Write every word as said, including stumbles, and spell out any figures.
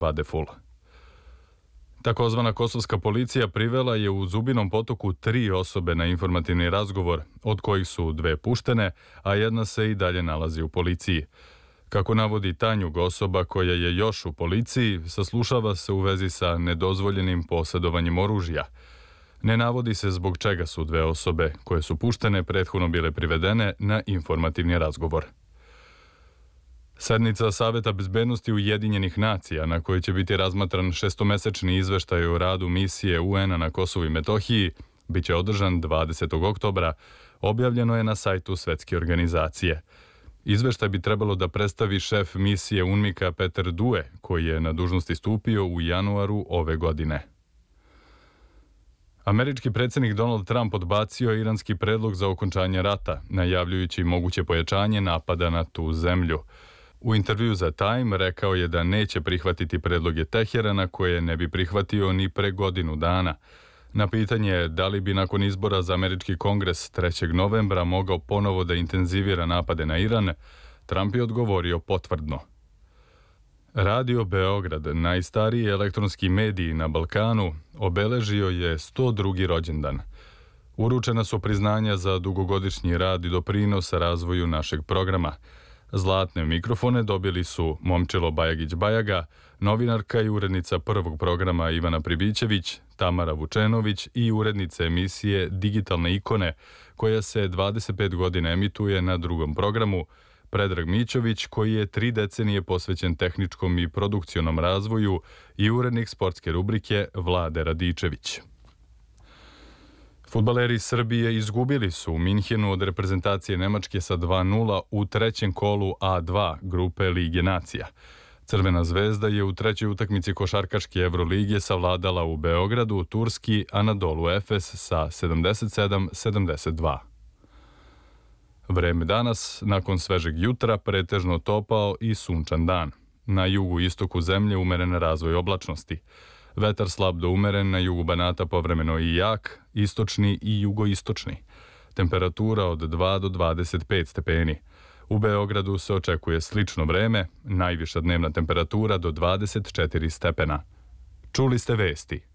Padeful. Takozvana kosovska policija privela je u Zubinom Potoku tri osobe na informativni razgovor, od kojih su dve puštene, a jedna se i dalje nalazi u policiji. Kako navodi Tanjug, osoba koja je još u policiji, saslušava se u vezi sa nedozvoljenim posjedovanjem oružja. Ne navodi se zbog čega su dve osobe koje su puštene prethodno bile privedene na informativni razgovor. Sednica Saveta bezbednosti Ujedinjenih nacija, na kojoj će biti razmatran šestomesečni izveštaj o radu misije U N-a na Kosovu i Metohiji, bit će održan dvadesetog oktobra, objavljeno je na sajtu Svetske organizacije. Izveštaj bi trebalo da predstavi šef misije UNMIK-a Peter Due, koji je na dužnosti stupio u januaru ove godine. Američki predsjednik Donald Trump odbacio je iranski predlog za okončanje rata, najavljujući moguće pojačanje napada na tu zemlju. U intervju za Time rekao je da neće prihvatiti predloge Teherana koje ne bi prihvatio ni pre godinu dana. Na pitanje da li bi nakon izbora za američki kongres trećeg novembra mogao ponovo da intenzivira napade na Iran, Trump je odgovorio potvrdno. Radio Beograd, najstariji elektronski mediji na Balkanu, obeležio je sto drugi rođendan. Uručena su priznanja za dugogodišnji rad i doprinos razvoju našeg programa. Zlatne mikrofone dobili su Momčilo Bajagić-Bajaga, novinarka i urednica prvog programa Ivana Pribićević, Tamara Vučenović i urednica emisije Digitalne ikone, koja se dvadeset pet godina emituje na drugom programu, Predrag Mićović, koji je tri decenije posvećen tehničkom i produkcionom razvoju, i urednik sportske rubrike Vlade Radičević. Fudbaleri Srbije izgubili su u Minhenu od reprezentacije Nemačke sa dva nula u trećem kolu A dva grupe Lige nacija. Crvena zvezda je u trećoj utakmici košarkaške Evrolige savladala u Beogradu turski Anadolu Efes sa sedamdeset sedam sedamdeset dva. Vreme danas, nakon svežeg jutra, pretežno topao i sunčan dan. Na jugu i istoku zemlje umeren razvoj oblačnosti. Vetar slab do umeren, na jugu Banata povremeno i jak, istočni i jugoistočni. Temperatura od dva do dvadeset pet stepeni. U Beogradu se očekuje slično vreme, najviša dnevna temperatura do dvadeset četiri stepena. Čuli ste vesti.